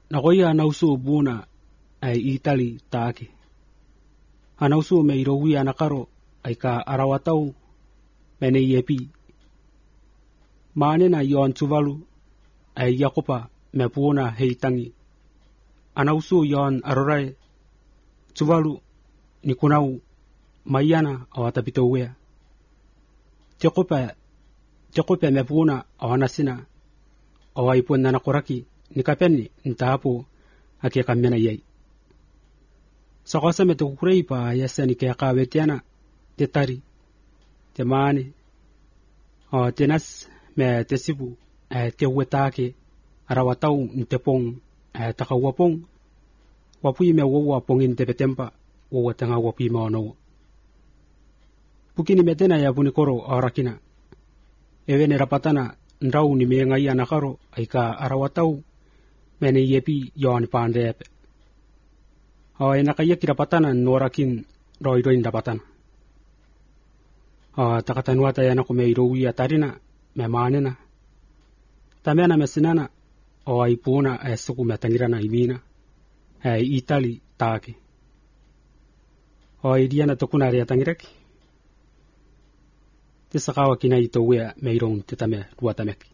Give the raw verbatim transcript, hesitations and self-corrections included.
nagoya nausu buna ai Itali taake. Anausu me irowi anakaro ai ka arawatau mene yepi. Maane na yon tuvalu ai yakopa me puona heitangi. Anausu yon arorai tuvalu ni kunau mayana awatapitowea. Tekopa tekopa me puona awanasina awaipon na nakoraki nikapeni ntapo akia kamena yai. Sakasa me tokurei pa yasa ni kaya kawetiana tetari temane o tenas me tesibu e tewetake arawatau ntepong e takawapong wapui me wowa pongin tepetempa wowa tanga wapi maono. Pukini metena ya punikoro arakina. Ewe ne rapatana ndrau ni mengai anakaro aika arawatau mene yepi yon pandepe. O enakaya kirapatana norakin roi roi ndapatana. O takatanuata yana kume irowi atarina me manena. Tamena mesinana o aipuna e suku metangirana imina e Itali taake. O idiana tokuna rea tangiraki. Tisakawa kina itowea meirong tetame ruatameki.